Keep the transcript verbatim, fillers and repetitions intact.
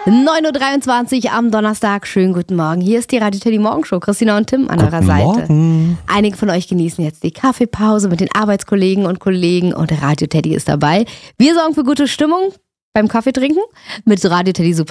neun Uhr dreiundzwanzig am Donnerstag. Schönen guten Morgen. Hier ist die Radio Teddy Morgenshow. Christina und Tim an guten eurer Seite. Morgen. Einige von euch genießen jetzt die Kaffeepause mit den Arbeitskollegen und Kollegen und Radio Teddy ist dabei. Wir sorgen für gute Stimmung beim Kaffeetrinken mit Radio Teddy Super.